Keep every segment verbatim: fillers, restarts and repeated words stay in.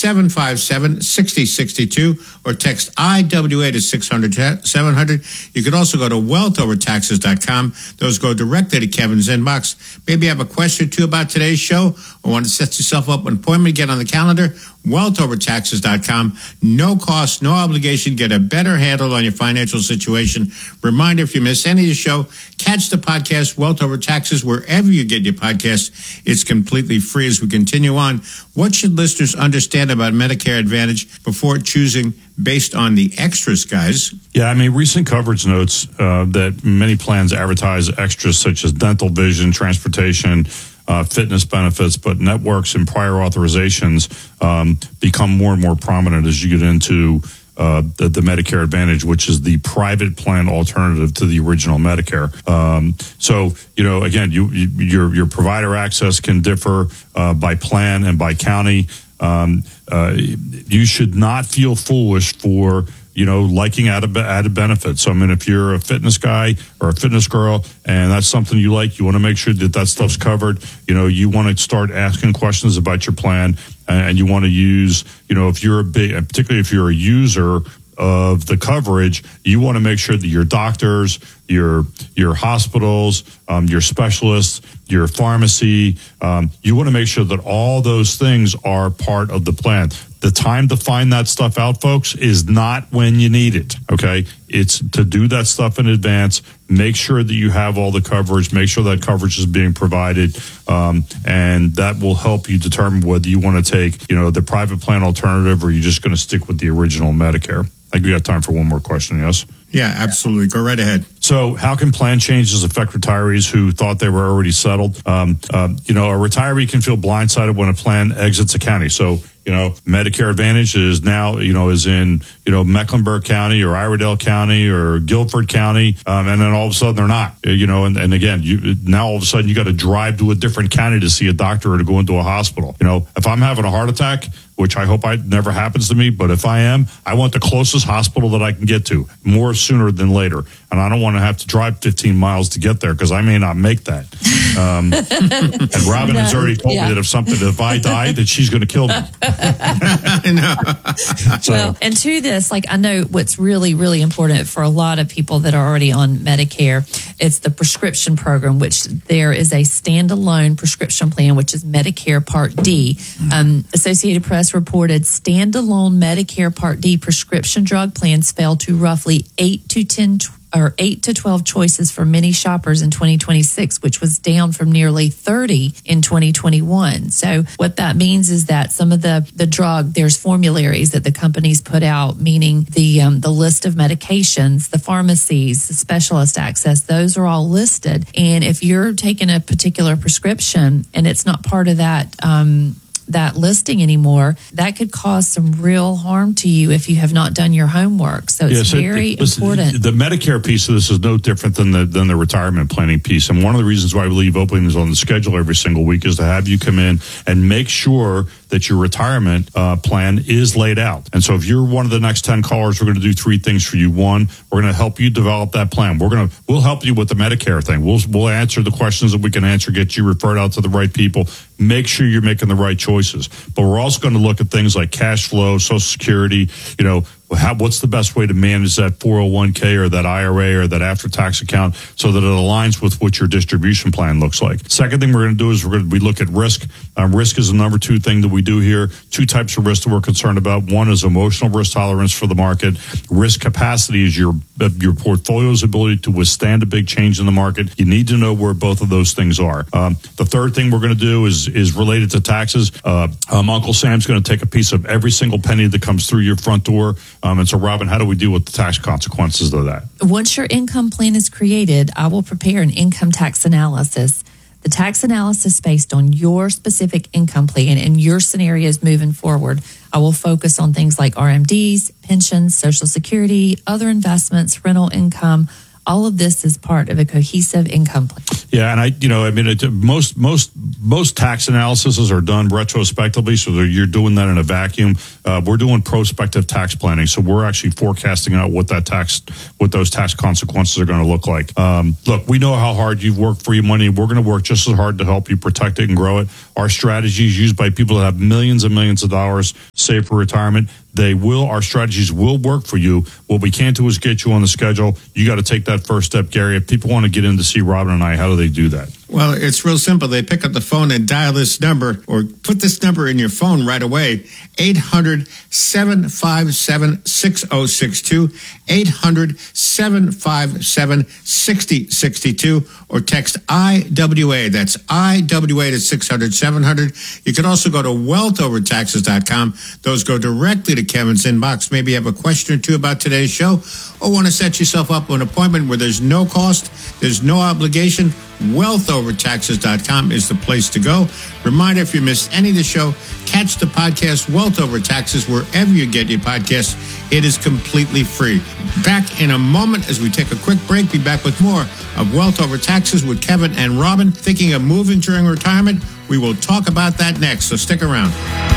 seven five seven, six zero six two or text I W A to six hundred, seven hundred. You can also go to wealth over taxes dot com. Those go directly to Kevin's inbox. Maybe you have a question or two about today's show or want to set yourself up an appointment, get on the calendar. wealth over taxes dot com. No cost, no obligation. Get a better handle on your financial situation. Reminder, if you miss any of the show, catch the podcast Wealth Over Taxes wherever you get your podcast. It's completely free. As we continue on, what should listeners understand about Medicare Advantage before choosing based on the extras, guys? Yeah, I mean, recent coverage notes uh, that many plans advertise extras such as dental, vision, transportation, Uh, fitness benefits, but networks and prior authorizations um, become more and more prominent as you get into uh, the, the Medicare Advantage, which is the private plan alternative to the original Medicare. Um, so, you know, again, you, you, your your provider access can differ uh, by plan and by county. Um, uh, you should not feel foolish for you know, liking added, added benefits. So, I mean, if you're a fitness guy or a fitness girl and that's something you like, you want to make sure that that stuff's covered. You know, you want to start asking questions about your plan and you want to use, you know, if you're a big, particularly if you're a user of the coverage, you want to make sure that your doctors, your your hospitals, um, your specialists, your pharmacy, um, you want to make sure that all those things are part of the plan. The time to find that stuff out, folks, is not when you need it, okay? It's to do that stuff in advance. Make sure that you have all the coverage. Make sure that coverage is being provided, um, and that will help you determine whether you want to take, you know, the private plan alternative or you're just going to stick with the original Medicare. I think we got time for one more question, yes? Yeah, absolutely. Go right ahead. So how can plan changes affect retirees who thought they were already settled? Um, um, you know, a retiree can feel blindsided when a plan exits a county. So, you know, Medicare Advantage is now, you know, is in, you know, Mecklenburg County or Iredell County or Guilford County. Um, and then all of a sudden they're not, you know, and, and again, you now all of a sudden you got to drive to a different county to see a doctor or to go into a hospital. You know, if I'm having a heart attack, which I hope I never happens to me, but if I am, I want the closest hospital that I can get to more sooner than later. And I don't want to have to drive fifteen miles to get there because I may not make that. Um, and Robin no, has already told yeah. me that if something, if I die, that she's going to kill me. I know. So, well, and to this, like, I know what's really, really important for a lot of people that are already on Medicare, it's the prescription program, which there is a standalone prescription plan, which is Medicare Part D. Um, Associated Press reported standalone Medicare Part D prescription drug plans fell to roughly eight to ten or eight to twelve choices for many shoppers in twenty twenty-six, which was down from nearly thirty in twenty twenty-one. So what that means is that some of the, the drug, there's formularies that the companies put out, meaning the um, the list of medications, the pharmacies, the specialist access, those are all listed. And if you're taking a particular prescription and it's not part of that um that listing anymore, that could cause some real harm to you if you have not done your homework. So it's yes, very it, listen, important. The Medicare piece of this is no different than the than the retirement planning piece. And one of the reasons why we leave openings on the schedule every single week is to have you come in and make sure that your retirement uh, plan is laid out. And so if you're one of the next ten callers, we're going to do three things for you. One, we're going to help you develop that plan. We're going to, we'll help you with the Medicare thing. We'll, we'll answer the questions that we can answer, get you referred out to the right people. Make sure you're making the right choices. But we're also going to look at things like cash flow, Social Security, you know, how, what's the best way to manage that four oh one k or that I R A or that after-tax account so that it aligns with what your distribution plan looks like. Second thing we're going to do is we're going to we look at risk. Um, risk is the number two thing that we do here. Two types of risk that we're concerned about. One is emotional risk tolerance for the market. Risk capacity is your your portfolio's ability to withstand a big change in the market. You need to know where both of those things are. Um, the third thing we're going to do is is related to taxes. Uh, um, Uncle Sam's going to take a piece of every single penny that comes through your front door. Um, and so, Robin, how do we deal with the tax consequences of that? Once your income plan is created, I will prepare an income tax analysis. The tax analysis based on your specific income plan and your scenarios moving forward. I will focus on things like R M Ds, pensions, Social Security, other investments, rental income. All of this is part of a cohesive income plan. Yeah, and I, you know, I mean, it, most most most tax analyses are done retrospectively, so you're doing that in a vacuum. Uh, we're doing prospective tax planning, so we're actually forecasting out what that tax, what those tax consequences are going to look like. Um, look, we know how hard you've worked for your money. We're going to work just as hard to help you protect it and grow it. Our strategies used by people that have millions and millions of dollars saved for retirement. They will, our strategies will work for you. What we can't do is get you on the schedule. You got to take that first step, Gary. If people want to get in to see Robin and I, how do they do that? Well, it's real simple. They pick up the phone and dial this number, or put this number in your phone right away. eight hundred, seven five seven, six oh six two, eight hundred, seven five seven, six oh six two, or text I W A. That's I W A to six hundred, seven hundred. You can also go to wealth over taxes dot com. Those go directly to Kevin's inbox. Maybe you have a question or two about today's show, or want to set yourself up an appointment where there's no cost, there's no obligation. wealth over taxes dot com is the place to go. Reminder, if you missed any of the show, catch the podcast Wealth Over Taxes wherever you get your podcasts. It is completely free. Back in a moment as we take a quick break. Be back with more of Wealth Over Taxes with Kevin and Robin. Thinking of moving during retirement? We will talk about that next, so stick around.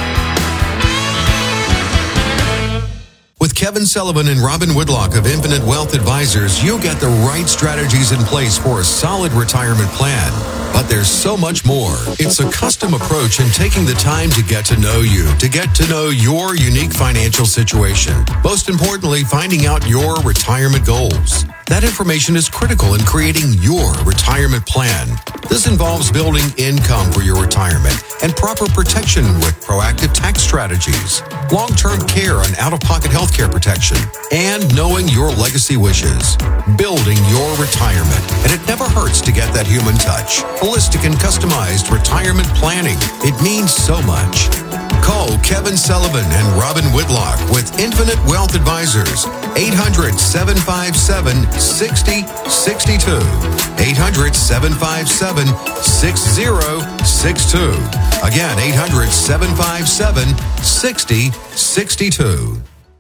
With Kevin Sullivan and Robin Woodlock of Infinite Wealth Advisors, you'll get the right strategies in place for a solid retirement plan. But there's so much more. It's a custom approach in taking the time to get to know you, to get to know your unique financial situation. Most importantly, finding out your retirement goals. That information is critical in creating your retirement plan. This involves building income for your retirement and proper protection with proactive tax strategies, long-term care and out-of-pocket health care protection, and knowing your legacy wishes. Building your retirement. And it never hurts to get that human touch. Holistic and customized retirement planning. It means so much. Call Kevin Sullivan and Robin Woodlock with Infinite Wealth Advisors. eight hundred, seven five seven, six oh six two. eight hundred, seven five seven, six oh six two. Again, eight hundred, seven five seven, six oh six two.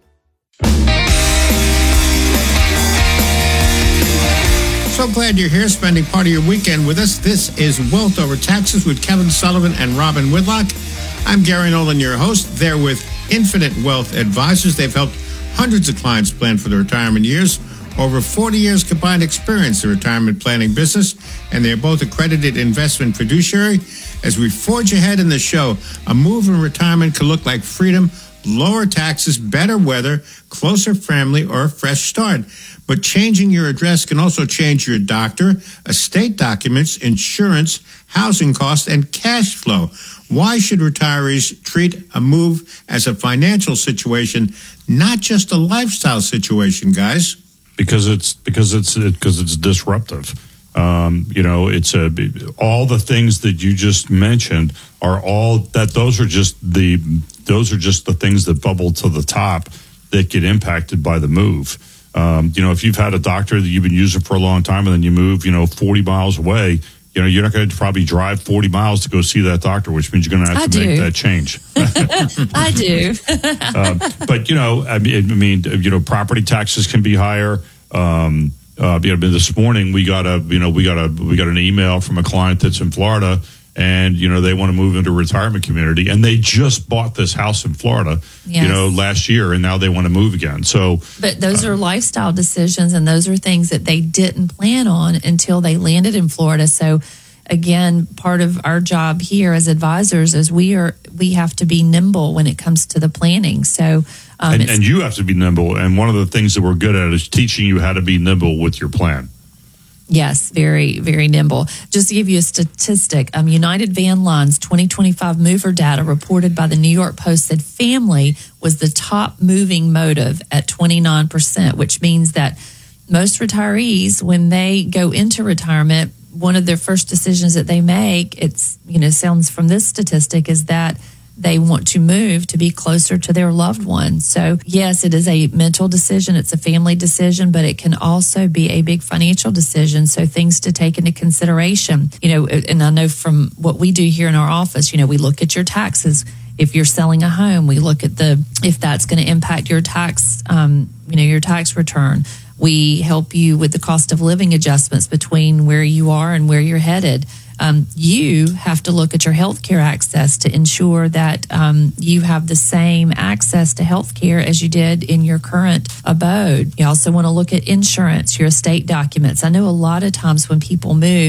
So glad you're here, spending part of your weekend with us. This is Wealth Over Taxes with Kevin Sullivan and Robin Woodlock. I'm Gary Nolan, your host. They're with Infinite Wealth Advisors. They've helped hundreds of clients plan for their retirement years. Over forty years combined experience in the retirement planning business, and they're both accredited investment fiduciary. As we forge ahead in the show, a move in retirement could look like freedom, lower taxes, better weather, closer family, or a fresh start. But changing your address can also change your doctor, estate documents, insurance, housing costs, and cash flow. Why should retirees treat a move as a financial situation, not just a lifestyle situation, guys? Because it's because it's because it's disruptive. Um, you know, it's a all the things that you just mentioned are all that those are just the those are just the things that bubble to the top that get impacted by the move. Um, you know, if you've had a doctor that you've been using for a long time and then you move, you know, forty miles away, you know, you're not going to probably drive forty miles to go see that doctor, which means you're going to have I to do. make that change. I do. uh, but, you know, I mean, I mean, you know, property taxes can be higher. Um, uh, you know, this morning we got a, you know, we got a, we got an email from a client that's in Florida, and, you know, they want to move into a retirement community, and they just bought this house in Florida, Yes. you know, last year, and now they want to move again. So, But those are lifestyle decisions, and those are things that they didn't plan on until they landed in Florida. So, again, part of our job here as advisors is we are we have to be nimble when it comes to the planning. So, um, and, it's- and you have to be nimble. And one of the things that we're good at is teaching you how to be nimble with your plan. Yes, very, very nimble. Just to give you a statistic, um, United Van Lines twenty twenty-five mover data reported by the New York Post said family was the top moving motive at twenty-nine percent, which means that most retirees, when they go into retirement, one of their first decisions that they make, it's, you know, sounds from this statistic, is that they want to move to be closer to their loved one. So, yes, it is a mental decision. It's a family decision, but it can also be a big financial decision. So, things to take into consideration. You know, and I know from what we do here in our office, you know, we look at your taxes. If you're selling a home, we look at the, if that's going to impact your tax, um, you know, your tax return. We help you with the cost of living adjustments between where you are and where you're headed. Um, you have to look at your healthcare access to ensure that um, you have the same access to healthcare as you did in your current abode. You also want to look at insurance, your estate documents. I know a lot of times when people move,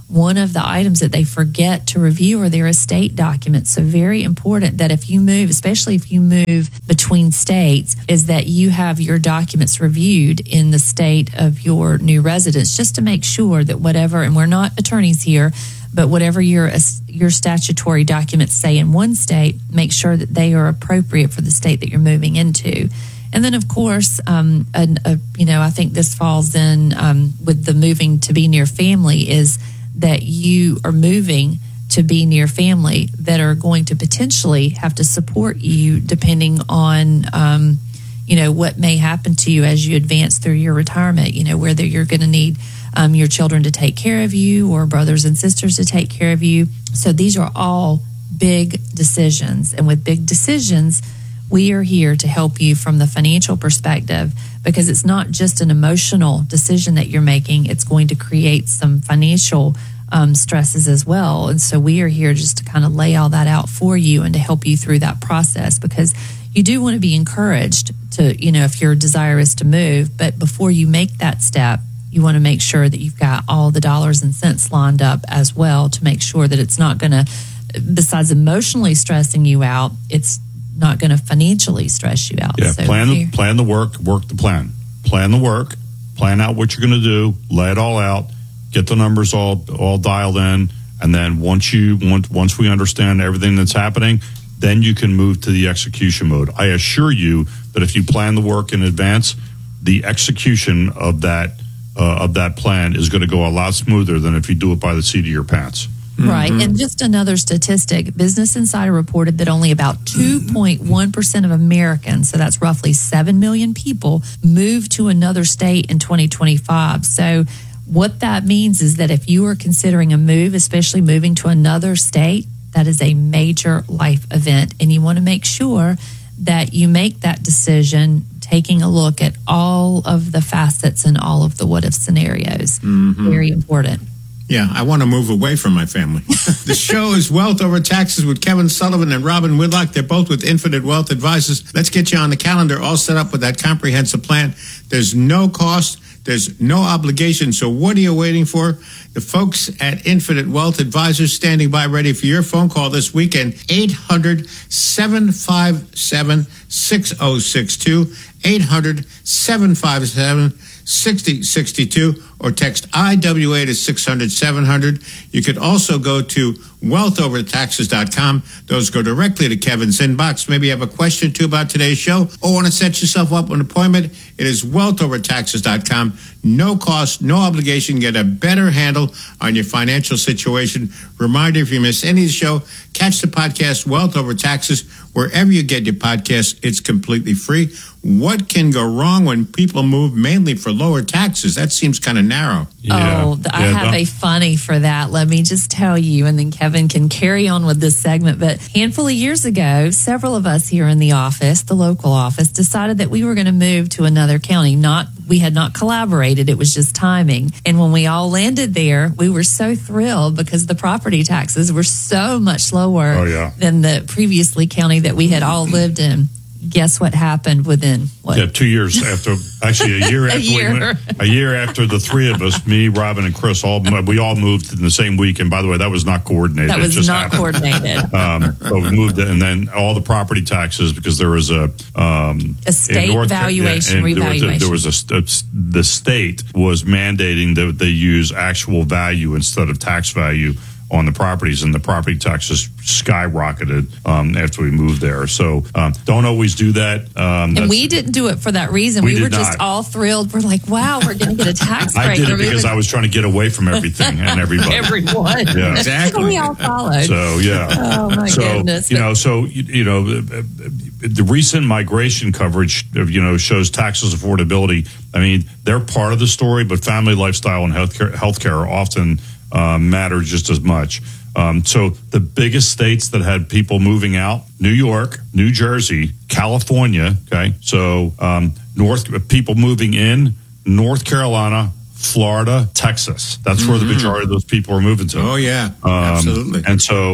one of the items that they forget to review are their estate documents. So very important that if you move, especially if you move between states, is that you have your documents reviewed in the state of your new residence, just to make sure that whatever, and we're not attorneys here, but whatever your your statutory documents say in one state, make sure that they are appropriate for the state that you're moving into. And then, of course, um, a, a, you know, I think this falls in um, with the moving to be near family, is that you are moving to be near family that are going to potentially have to support you depending on, um, you know, what may happen to you as you advance through your retirement, you know, whether you're going to need um, your children to take care of you or brothers and sisters to take care of you. So these are all big decisions. And with big decisions, we are here to help you from the financial perspective, because it's not just an emotional decision that you're making. It's going to create some financial um, stresses as well. And so we are here just to kind of lay all that out for you and to help you through that process, because you do want to be encouraged to, you know, if your desire is to move, but before you make that step, you want to make sure that you've got all the dollars and cents lined up as well to make sure that it's not going to, besides emotionally stressing you out, it's not going to financially stress you out. Yeah, so plan the, here. plan the work, work the plan. Plan the work, plan out what you're going to do, lay it all out, get the numbers all all dialed in, and then once you once once we understand everything that's happening, then you can move to the execution mode. I assure you that if you plan the work in advance, the execution of that uh, of that plan is going to go a lot smoother than if you do it by the seat of your pants. Right. Mm-hmm. And just another statistic, Business Insider reported that only about two point one percent of Americans, so that's roughly seven million people, moved to another state in twenty twenty-five. So what that means is that if you are considering a move, especially moving to another state, that is a major life event. And you want to make sure that you make that decision taking a look at all of the facets and all of the what-if scenarios. Mm-hmm. Very important. Yeah, I want to move away from my family. The show is Wealth Over Taxes with Kevin Sullivan and Robin Whitlock. They're both with Infinite Wealth Advisors. Let's get you on the calendar, all set up with that comprehensive plan. There's no cost. There's no obligation. So what are you waiting for? The folks at Infinite Wealth Advisors standing by ready for your phone call this weekend. eight hundred, seven five seven, six oh six two. eight hundred, seven five seven, six oh six two. Or text I W A to six hundred, seven hundred. You could also go to wealth over taxes dot com. Those go directly to Kevin's inbox. Maybe you have a question, too, about today's show or want to set yourself up an appointment. It is wealth over taxes dot com. No cost, no obligation. Get a better handle on your financial situation. Reminder, if you miss any of the show, catch the podcast Wealth Over Taxes wherever you get your podcasts. It's completely free. What can go wrong when people move mainly for lower taxes? That seems kind of narrow. Yeah. Oh, I Yeah, have no. a funny for that. Let me just tell you, and then Kevin can carry on with this segment. But a handful of years ago, several of us here in the office, the local office, decided that we were going to move to another county. Not we had not collaborated. It was just timing. And when we all landed there, we were so thrilled because the property taxes were so much lower Oh, yeah. than the previously county that we had all lived in. Guess what happened within what? Yeah, two years after, actually a year after year. we went, a year after the three of us, me, Robin, and Chris, all we all moved in the same week. And by the way, that was not coordinated. That It was just not happened. coordinated. Um, but we moved it, and then all the property taxes, because there was a um, Estate in North- valuation, and there was a- revaluation. There was a, st- the state was mandating that they use actual value instead of tax value on the properties, and the property taxes skyrocketed um, after we moved there. So um, don't always do that. Um, And that's- we didn't do it for that reason. We We, were did just not. all thrilled. We're like, wow, we're going to get a tax break. I did it We're because moving- I was trying to get away from everything and everybody. everyone. Yeah. Exactly. We all followed. So yeah. Oh my so, goodness. You know, so you, you know, the, the recent migration coverage, of, you know, shows taxes affordability. I mean, they're part of the story, but family lifestyle and healthcare healthcare often uh, matter just as much. Um, so the biggest states that had people moving out: New York, New Jersey, California. Okay, so um, North people moving in: North Carolina, Florida, Texas. That's where the majority of those people are moving to. Oh, yeah. Um, Absolutely. And so,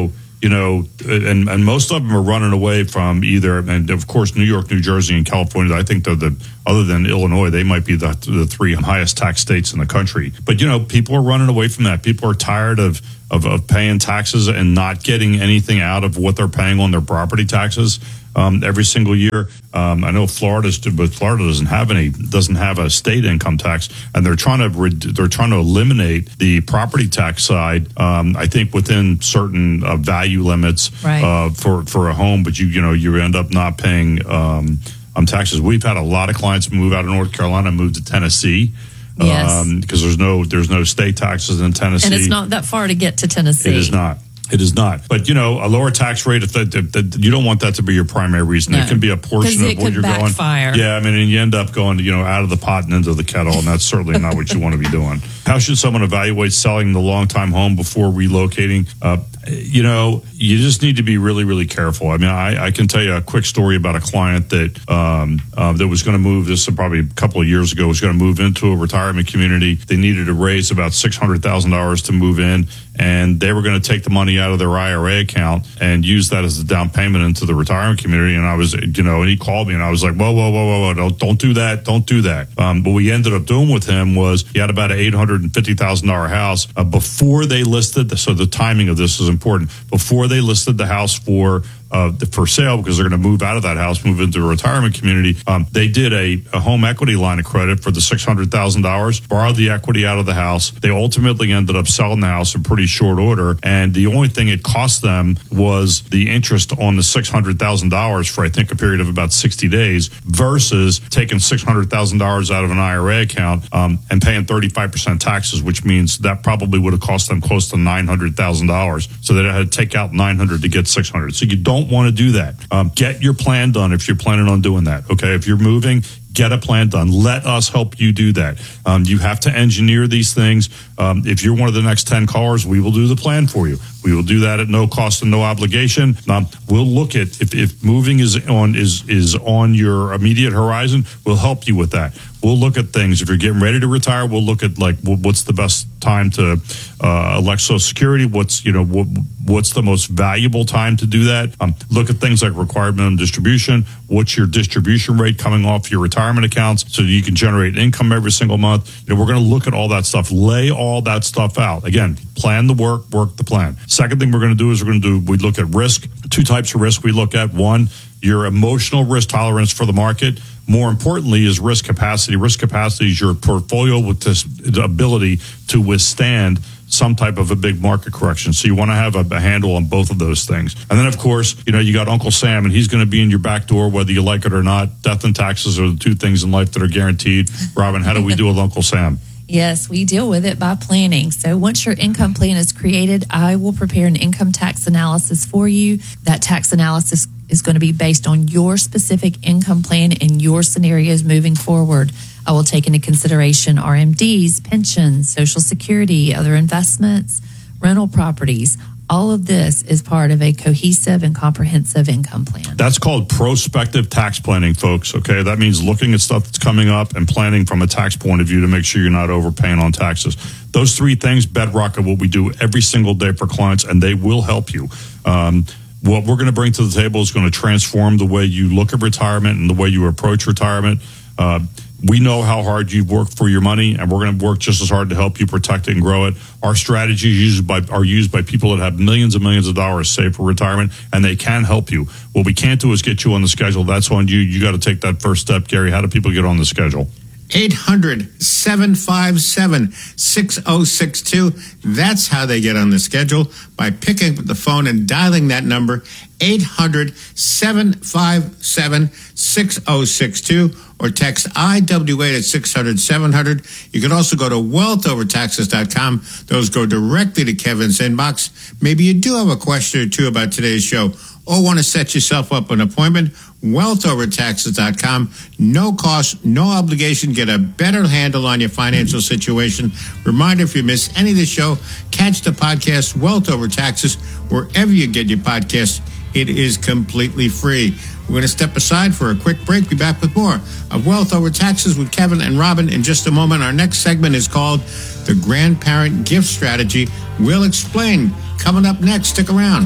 you know, and, and most of them are running away from either, and of course, New York, New Jersey, and California, I think they're the, other than Illinois, they might be the, the three highest tax states in the country. But, you know, people are running away from that. People are tired of, of, of paying taxes and not getting anything out of what they're paying on their property taxes. Um, every single year. Um, I know Florida's, but Florida doesn't have any, doesn't have a state income tax, and they're trying to they're trying to eliminate the property tax side. Um, I think within certain uh, value limits right. uh, for for a home, but you you know you end up not paying um, um, taxes. We've had a lot of clients move out of North Carolina, move to Tennessee. Yes, um, because there's no there's no state taxes in Tennessee, and it's not that far to get to Tennessee. It is not. It is not. But, you know, a lower tax rate, if that, if that, you don't want that to be your primary reason. No, it can be a portion of what you're backfire. going. Yeah, I mean, and you end up going, you know, out of the pot and into the kettle, and that's certainly not what you want to be doing. How should someone evaluate selling the long-time home before relocating? Uh, you know, you just need to be really, really careful. I mean, I, I can tell you a quick story about a client that um, uh, that was going to move, this is probably a couple of years ago, was going to move into a retirement community. They needed to raise about six hundred thousand dollars to move in, and they were going to take the money out of their I R A account and use that as a down payment into the retirement community. And I was, you know, and he called me and I was like, whoa, whoa, whoa, whoa, whoa, don't, don't do that. Don't do that. Um, but what we ended up doing with him was he had about an eight hundred fifty thousand dollars house uh, before they listed. So the timing of this is important. Before they listed the house for Uh, for sale, because they're going to move out of that house, move into a retirement community. Um, they did a, a home equity line of credit for the six hundred thousand dollars, borrowed the equity out of the house. They ultimately ended up selling the house in pretty short order. And the only thing it cost them was the interest on the six hundred thousand dollars for, I think, a period of about sixty days versus taking six hundred thousand dollars out of an I R A account um, and paying thirty-five percent taxes, which means that probably would have cost them close to nine hundred thousand dollars. So they had to take out nine hundred to get six hundred. So you don't want to do that. Um, get your plan done if you're planning on doing that. Okay, if you're moving, get a plan done. Let us help you do that. Um, you have to engineer these things. Um, if you're one of the next ten callers, we will do the plan for you. We will do that at no cost and no obligation. Um, we'll look at if, if moving is on is is on your immediate horizon. We'll help you with that. We'll look at things. If you're getting ready to retire, we'll look at like what's the best time to uh, elect Social Security. What's you know what, what's the most valuable time to do that? Um, look at things like required minimum distribution. What's your distribution rate coming off your retirement accounts so you can generate income every single month? You know, we're going to look at all that stuff. Lay all that stuff out. Again, plan the work, work the plan. Second thing we're going to do is we're going to do. We look at risk. Two types of risk we look at. One, your emotional risk tolerance for the market. More importantly is risk capacity. Risk capacity is your portfolio with this ability to withstand some type of a big market correction. So you want to have a, a handle on both of those things. And then, of course, you know, you got Uncle Sam, and he's going to be in your back door whether you like it or not. Death and taxes are the two things in life that are guaranteed. Robin, how do we do with Uncle Sam? Yes, we deal with it by planning. So once your income plan is created, I will prepare an income tax analysis for you. That tax analysis is going to be based on your specific income plan and your scenarios moving forward. I will take into consideration R M Ds, pensions, Social Security, other investments, rental properties. All of this is part of a cohesive and comprehensive income plan. That's called prospective tax planning, folks. Okay, that means looking at stuff that's coming up and planning from a tax point of view to make sure you're not overpaying on taxes. Those three things bedrock of what we do every single day for clients, and they will help you. Um, what we're going to bring to the table is going to transform the way you look at retirement and the way you approach retirement. Uh, We know how hard you've worked for your money, and we're going to work just as hard to help you protect it and grow it. Our strategies used by, are used by people that have millions and millions of dollars saved for retirement, and they can help you. What we can't do is get you on the schedule. That's on you. You got to take that first step, Gary. How do people get on the schedule? eight hundred, seven five seven, six oh six two. That's how they get on the schedule, by picking up the phone and dialing that number, eight hundred, seven five seven, six oh six two, or text I W eight at six hundred, seven hundred. You can also go to wealth over taxes dot com. Those go directly to Kevin's inbox. Maybe you do have a question or two about today's show, or want to set yourself up an appointment. wealth over taxes dot com. No cost, no obligation. Get a better handle on your financial situation. Reminder, if you miss any of the show, catch the podcast Wealth Over Taxes wherever you get your podcasts. It is completely free. We're going to step aside for a quick break. Be back with more of Wealth Over Taxes with Kevin and Robin in just a moment. Our next segment is called The Grandparent Gift Strategy. We'll explain coming up next. Stick around.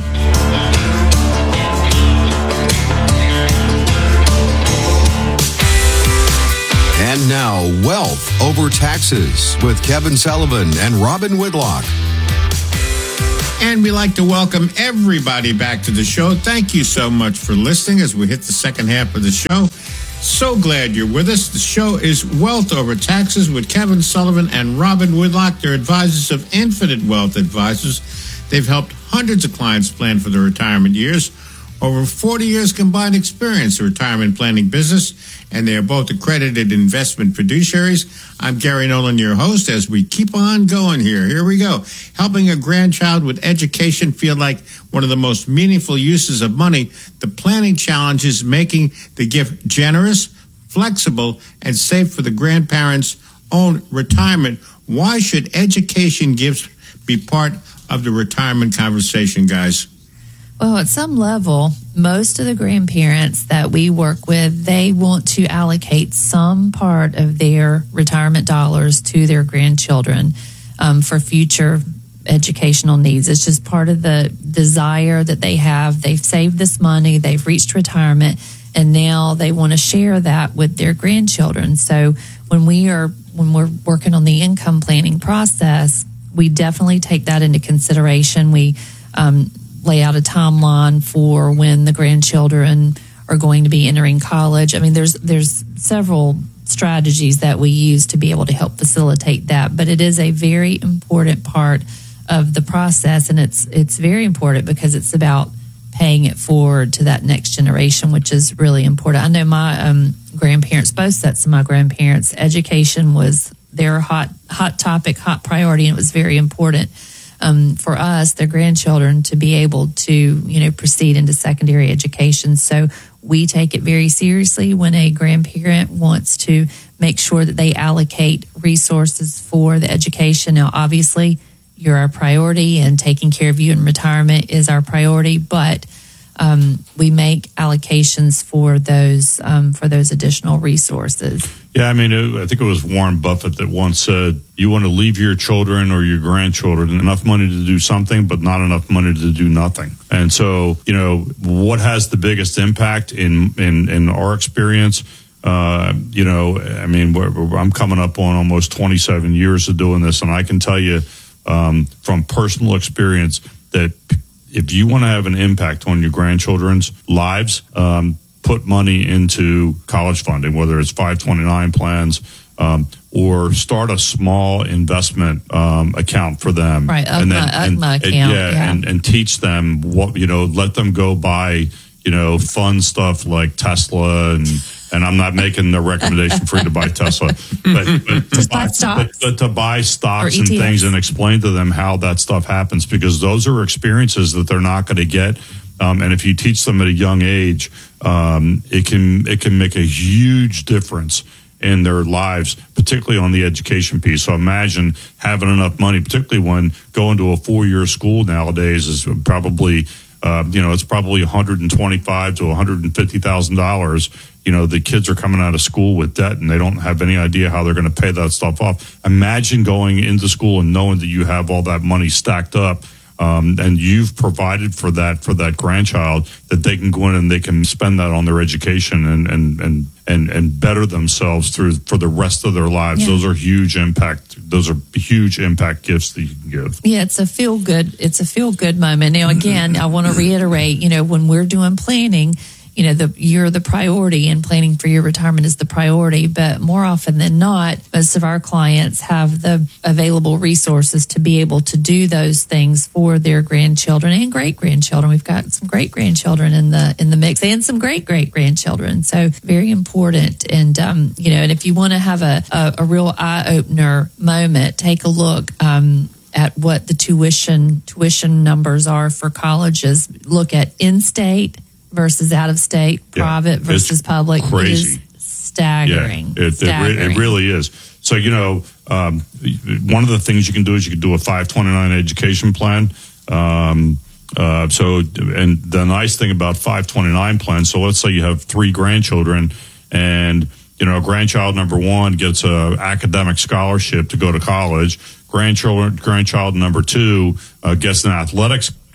And now, Wealth Over Taxes with Kevin Sullivan and Robin Whitlock. And we like to welcome everybody back to the show. Thank you so much for listening as we hit the second half of the show. So glad you're with us. The show is Wealth Over Taxes with Kevin Sullivan and Robin Whitlock. They're advisors of Infinite Wealth Advisors. They've helped hundreds of clients plan for their retirement years. Over forty years combined experience in retirement planning business, and they are both accredited investment fiduciaries. I'm Gary Nolan, your host, as we keep on going here. Here we go. Helping a grandchild with education feel like one of the most meaningful uses of money. The planning challenge is making the gift generous, flexible, and safe for the grandparents' own retirement. Why should education gifts be part of the retirement conversation, guys? Well, at some level, most of the grandparents that we work with, they want to allocate some part of their retirement dollars to their grandchildren um, for future educational needs. It's just part of the desire that they have. They've saved this money, they've reached retirement, and now they want to share that with their grandchildren. So when we are when we're working on the income planning process, we definitely take that into consideration. We um, lay out a timeline for when the grandchildren are going to be entering college. I mean, there's there's several strategies that we use to be able to help facilitate that, but it is a very important part of the process, and it's it's very important because it's about paying it forward to that next generation, which is really important. I know my um, grandparents, both sets of my grandparents, education was their hot hot topic, hot priority, and it was very important um, for us, their grandchildren, to be able to, you know, proceed into secondary education. So we take it very seriously when a grandparent wants to make sure that they allocate resources for the education. Now, obviously, you're our priority, and taking care of you in retirement is our priority, but um, we make allocations for those um, for those additional resources. Yeah, I mean, it, I think it was Warren Buffett that once said, you want to leave your children or your grandchildren enough money to do something, but not enough money to do nothing. And so, you know, what has the biggest impact in, in, in our experience? Uh, you know, I mean, we're, we're, I'm coming up on almost twenty-seven years of doing this, and I can tell you um, from personal experience that if you want to have an impact on your grandchildren's lives, um, put money into college funding, whether it's five twenty-nine plans, um, or start a small investment um, account for them. Right, and then, my, and, my and, account. yeah, Yeah, and, and teach them what, you know, let them go buy, you know, fun stuff like Tesla, and and I'm not making the recommendation for you to buy Tesla, but, but, Just to, buy, buy stocks. but, but to buy stocks Or and E T Fs. things, and explain to them how that stuff happens, because those are experiences that they're not going to get. Um, and if you teach them at a young age, um, it can it can make a huge difference in their lives, particularly on the education piece. So imagine having enough money, particularly when going to a four-year school nowadays is probably, uh, you know, it's probably one hundred twenty-five thousand to one hundred fifty thousand dollars. You know, the kids are coming out of school with debt, and they don't have any idea how they're going to pay that stuff off. Imagine going into school and knowing that you have all that money stacked up. Um, and you've provided for that for that grandchild, that they can go in and they can spend that on their education and and and and, and better themselves through for the rest of their lives. Yeah. Those are huge impact. Those are huge impact gifts that you can give. Yeah, it's a feel good. It's a feel good moment. Now, again, I want to reiterate. You know, when we're doing planning, you know, the you're the priority, and planning for your retirement is the priority. But more often than not, most of our clients have the available resources to be able to do those things for their grandchildren and great grandchildren. We've got some great grandchildren in the in the mix, and some great great grandchildren. So very important. And um, you know, and if you want to have a a, a real eye opener moment, take a look. Um, at what the tuition tuition numbers are for colleges. Look at in-state versus out of state, Yeah, private versus it's public. crazy. It is staggering. Yeah, it, staggering. It, re- it really is. So, you know, um, one of the things you can do is you can do a five twenty-nine education plan. Um, uh, so, and the nice thing about five twenty-nine plans, so let's say you have three grandchildren, and, you know, grandchild number one gets a academic scholarship to go to college. Grandchildren, grandchild number two uh, gets an athletics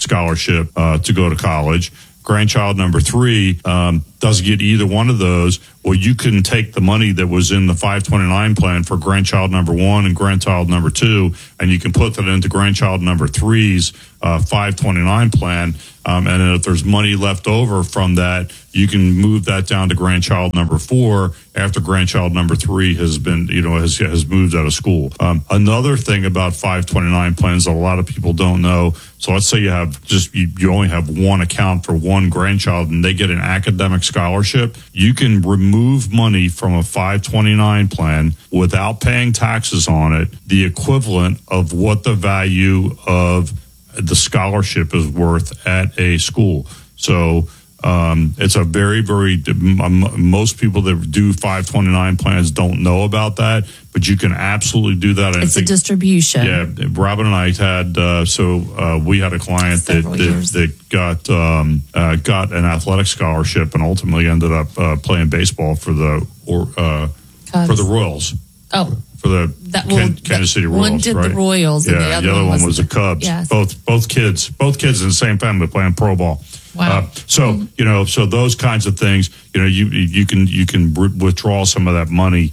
scholarship uh, to go to college. Grandchild number three um, doesn't get either one of those. Well, you can take the money that was in the five twenty-nine plan for grandchild number one and grandchild number two, and you can put that into grandchild number three's uh, five twenty-nine plan. Um, and then if there's money left over from that, you can move that down to grandchild number four after grandchild number three has been, you know, has has moved out of school. Um, another thing about five twenty-nine plans that a lot of people don't know. So let's say you have just, you, you only have one account for one grandchild and they get an academic scholarship. You can remove money from a five twenty-nine plan without paying taxes on it, the equivalent of what the value of the scholarship is worth at a school. So um, it's a very, very, most people that do five twenty-nine plans don't know about that, but you can absolutely do that. It's think, a distribution. Yeah. Robin and I had, uh, so uh, we had a client that, that, that got um, uh, got an athletic scholarship and ultimately ended up uh, playing baseball for the, or, uh, for the Royals. Oh. For the that, well, Kansas that, City Royals, one did right? the Royals, yeah, and the other, the other one, one was was the Cubs. Yes. Both both kids, both kids in the same family playing pro ball. Wow. Uh, so mm-hmm. you know, so those kinds of things, you know, you you can you can withdraw some of that money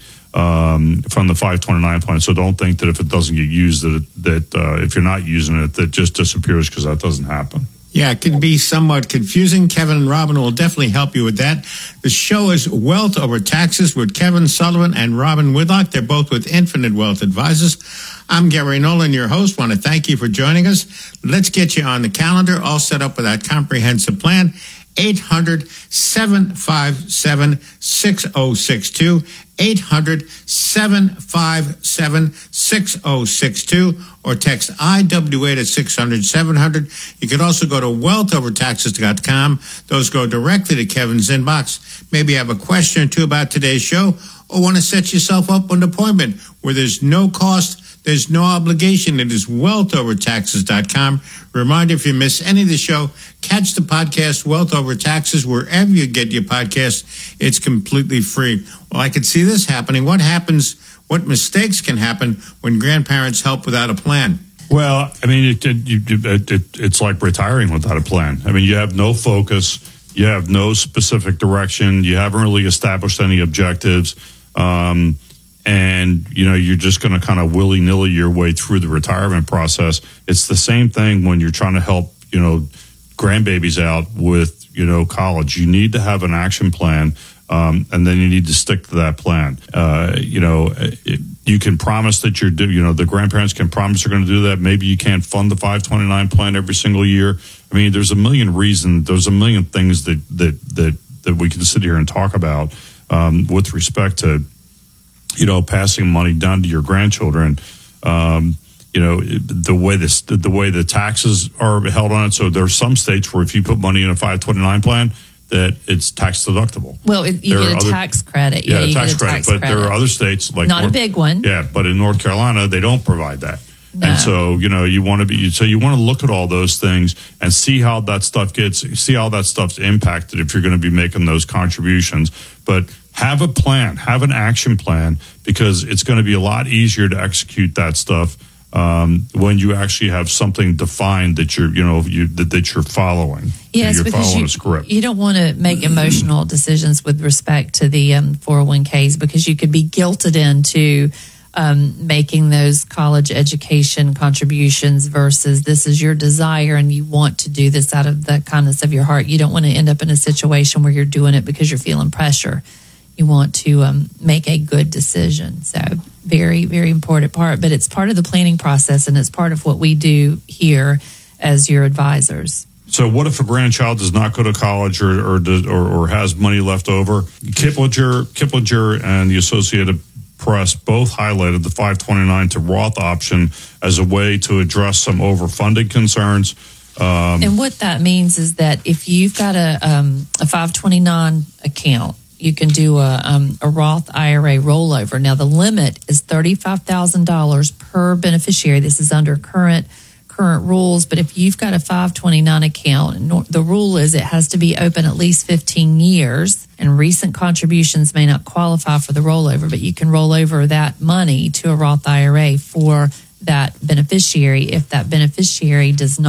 um, from the five twenty-nine plan. So don't think that if it doesn't get used, that it, that uh, if you're not using it, that just disappears, because that doesn't happen. Yeah, it can be somewhat confusing. Kevin and Robin will definitely help you with that. The show is Wealth Over Taxes with Kevin Sullivan and Robin Whitlock. They're both with Infinite Wealth Advisors. I'm Gary Nolan, your host. Want to thank you for joining us. Let's get you on the calendar, all set up with that comprehensive plan. eight hundred, seven five seven, six oh six two. eight hundred, seven five seven, six oh six two, or text I W A to six hundred, seven hundred. You can also go to wealth over taxes dot com. Those go directly to Kevin's inbox. Maybe you have a question or two about today's show, or want to set yourself up an appointment where there's no cost, there's no obligation. It is wealth over taxes dot com. Reminder, if you miss any of the show, catch the podcast Wealth Over Taxes wherever you get your podcast. It's completely free. Well, I could see this happening. What happens, what mistakes can happen when grandparents help without a plan? Well, I mean, it, it, it, it, it's like retiring without a plan. I mean, you have no focus. You have no specific direction. You haven't really established any objectives. Um, and, you know, you're just going to kind of willy-nilly your way through the retirement process. It's the same thing when you're trying to help, you know, grandbabies out with, you know, college. You need to have an action plan, um, and then you need to stick to that plan. Uh, you know, it, you can promise that you're, you know, the grandparents can promise they're going to do that. Maybe you can't fund the five twenty-nine plan every single year. I mean, there's a million reasons, there's a million things that, that, that, that we can sit here and talk about um, with respect to, you know, passing money down to your grandchildren. Um, you know, the way this, the way the taxes are held on it. So there are some states where if you put money in a five twenty-nine plan, that it's tax deductible. Well, it, you there get a other, tax credit. Yeah, Yeah, you tax get a credit. tax But credit. there are other states like not North, a big one. Yeah, but in North Carolina they don't provide that. No. And so, you know, you want to be, so you want to look at all those things and see how that stuff gets, see how that stuff's impacted if you're going to be making those contributions. But have a plan, have an action plan, because it's going to be a lot easier to execute that stuff um, when you actually have something defined that you're, you know, you, that, that you're following. Yes, you're because following you, a script. You don't want to make emotional decisions with respect to the um, four oh one k's, because you could be guilted into um, making those college education contributions versus this is your desire and you want to do this out of the kindness of your heart. You don't want to end up in a situation where you're doing it because you're feeling pressure. You want to um, make a good decision. So very, very important part, but it's part of the planning process and it's part of what we do here as your advisors. So what if a grandchild does not go to college or or, does, or, or has money left over? Kiplinger, Kiplinger and the Associated Press both highlighted the five twenty-nine to Roth option as a way to address some overfunding concerns. Um, and what that means is that if you've got a, um, a five twenty-nine account, you can do a, um, a Roth I R A rollover. Now, the limit is thirty-five thousand dollars per beneficiary. This is under current current rules, but if you've got a five twenty-nine account, the rule is it has to be open at least fifteen years, and recent contributions may not qualify for the rollover, but you can roll over that money to a Roth I R A for that beneficiary if that beneficiary does not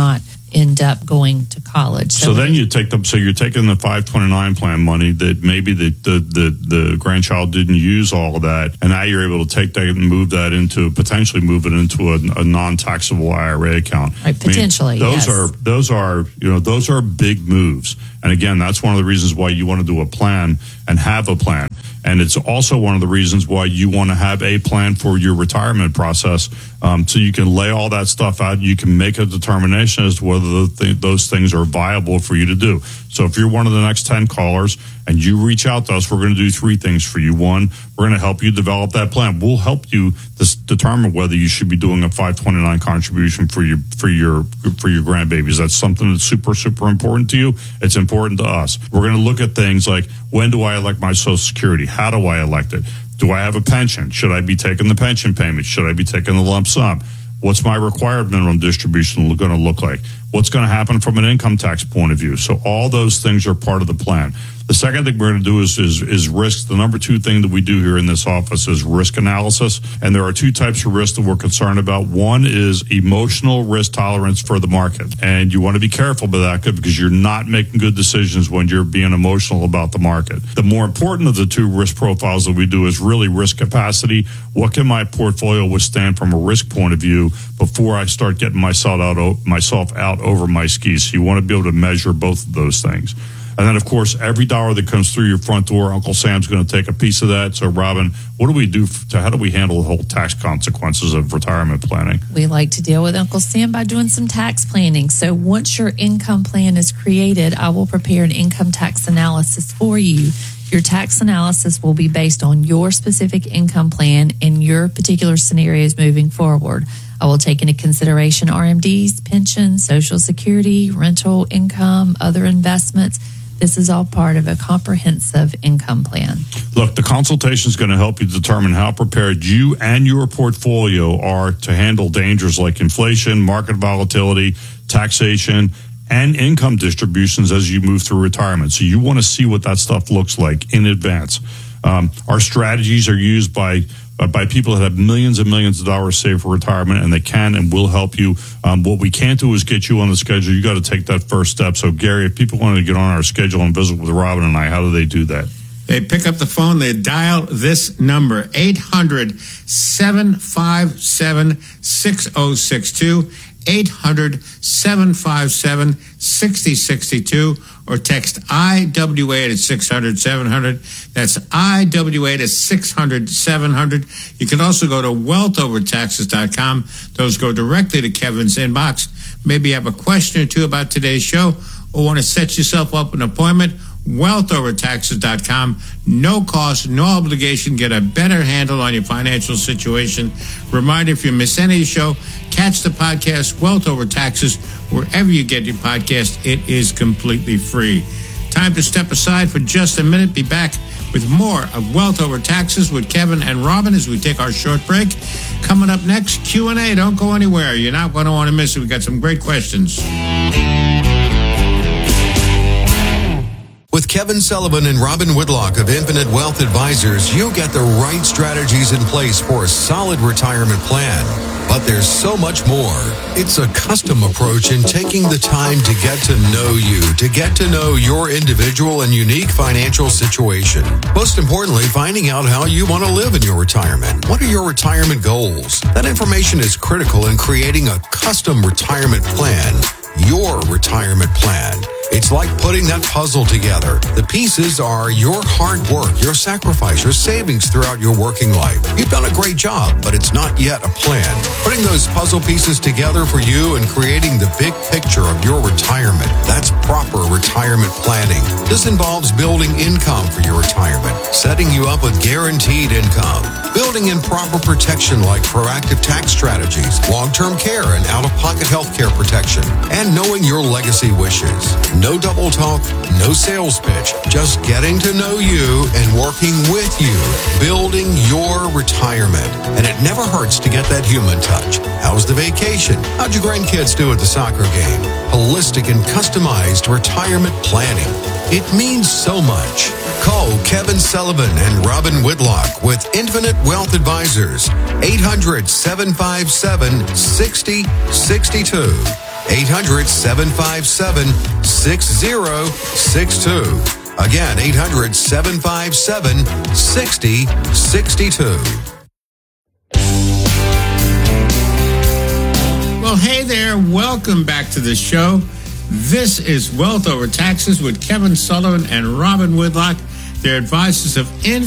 end up going to college. So, so then you take them. So you're taking the five twenty-nine plan money that maybe the, the the the grandchild didn't use all of that, and now you're able to take that and move that into potentially move it into a, a non-taxable I R A account. Right, potentially, I mean, those yes. are those are you know those are big moves. And again, that's one of the reasons why you want to do a plan and have a plan. And it's also one of the reasons why you want to have a plan for your retirement process, um, so you can lay all that stuff out. You can make a determination as to whether the th- those things are viable for you to do. So if you're one of the next ten callers and you reach out to us, we're going to do three things for you. One, we're going to help you develop that plan. We'll help you dis- determine whether you should be doing a five twenty-nine contribution for your for your for your grandbabies. That's something that's super super important to you. It's important to us. We're going to look at things like, when do I elect my Social Security? How do I elect it? Do I have a pension? Should I be taking the pension payment? Should I be taking the lump sum? What's my required minimum distribution going to look like? What's going to happen from an income tax point of view? So all those things are part of the plan. The second thing we're going to do is, is is risk. The number two thing that we do here in this office is risk analysis. And there are two types of risk that we're concerned about. One is emotional risk tolerance for the market. And you want to be careful about that because you're not making good decisions when you're being emotional about the market. The more important of the two risk profiles that we do is really risk capacity. What can my portfolio withstand from a risk point of view before I start getting myself out, myself out over my skis? So you want to be able to measure both of those things. And then, of course, every dollar that comes through your front door, Uncle Sam's going to take a piece of that. So, Robin, what do we do to, how do we handle the whole tax consequences of retirement planning? We like to deal with Uncle Sam by doing some tax planning. So once your income plan is created, I will prepare an income tax analysis for you. Your tax analysis will be based on your specific income plan and your particular scenarios moving forward. I will take into consideration R M Ds, pensions, Social Security, rental income, other investments. This is all part of a comprehensive income plan. Look, the consultation is going to help you determine how prepared you and your portfolio are to handle dangers like inflation, market volatility, taxation, and income distributions as you move through retirement. So you want to see what that stuff looks like in advance. Um, our strategies are used by Uh, by people that have millions and millions of dollars saved for retirement, and they can and will help you. Um, what we can't do is get you on the schedule. You got to take that first step. So, Gary, if people want to get on our schedule and visit with Robin and I, how do they do that? They pick up the phone, they dial this number, eight hundred, seven five seven, six oh six two, eight hundred, seven five seven, six oh six two, or text I W A to six hundred, seven hundred. That's I W A to six hundred, seven hundred. You can also go to wealth over taxes dot com. Those go directly to Kevin's inbox. Maybe you have a question or two about today's show or want to set yourself up an appointment. wealth over taxes dot com. No cost, no obligation. Get a better handle on your financial situation. Reminder, if you miss any of the show, catch the podcast, Wealth Over Taxes, wherever you get your podcast. It is completely free. Time to step aside for just a minute. Be back with more of Wealth Over Taxes with Kevin and Robin as we take our short break. Coming up next, Q and A. Don't go anywhere. You're not going to want to miss it. We've got some great questions. With Kevin Sullivan and Robin Whitlock of Infinite Wealth Advisors, you'll get the right strategies in place for a solid retirement plan. But there's so much more. It's a custom approach in taking the time to get to know you, to get to know your individual and unique financial situation. Most importantly, finding out how you want to live in your retirement. What are your retirement goals? That information is critical in creating a custom retirement plan. Your retirement plan. It's like putting that puzzle together. The pieces are your hard work, your sacrifice, your savings throughout your working life. You've done a great job, but it's not yet a plan. Putting those puzzle pieces together for you and creating the big picture of your retirement. That's proper retirement planning. This involves building income for your retirement, setting you up with guaranteed income, building in proper protection like proactive tax strategies, long-term care and out-of-pocket health care protection, and knowing your legacy wishes. No double talk, no sales pitch, just getting to know you and working with you, building your retirement. And it never hurts to get that human touch. How's the vacation? How'd your grandkids do at the soccer game? Holistic and customized retirement planning. It means so much. Call Kevin Sullivan and Robin Whitlock with Infinite Wealth Advisors, eight hundred, seven five seven, six oh six two. eight hundred, seven five seven, six zero six two. Again, eight hundred, seven five seven, six zero six two. Well, hey there. Welcome back to the show. This is Wealth Over Taxes with Kevin Sullivan and Robin Whitlock. They're advisors of